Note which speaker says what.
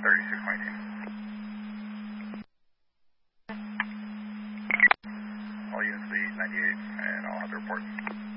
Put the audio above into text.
Speaker 1: 3619. All units lead 98, and I'll have the report.